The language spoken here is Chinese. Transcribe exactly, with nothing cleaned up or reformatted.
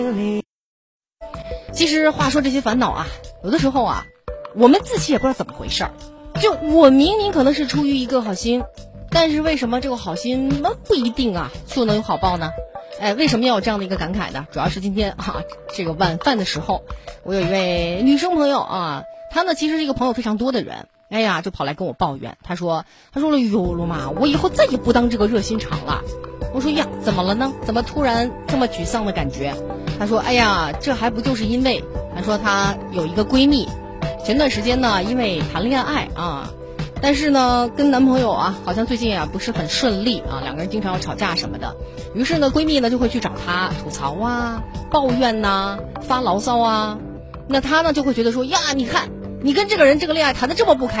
其实话说这些烦恼啊，有的时候啊，我们自己也不知道怎么回事儿。就我明明可能是出于一个好心，但是为什么这个好心那不一定啊就能有好报呢？哎，为什么要有这样的一个感慨呢？主要是今天啊，这个晚饭的时候，我有一位女生朋友啊，她呢其实是一个朋友非常多的人，哎呀，就跑来跟我抱怨，她说，她说了，哟，罗妈，我以后再也不当这个热心肠了。我说呀，怎么了呢？怎么突然这么沮丧的感觉？她说，哎呀，这还不就是因为，她说她有一个闺蜜，前段时间呢，因为谈恋爱啊。但是呢，跟男朋友啊，好像最近啊不是很顺利啊，两个人经常要吵架什么的。于是呢，闺蜜呢就会去找她吐槽啊、抱怨呐、发牢骚啊。那她呢就会觉得说呀，你看你跟这个人这个恋爱谈得这么不开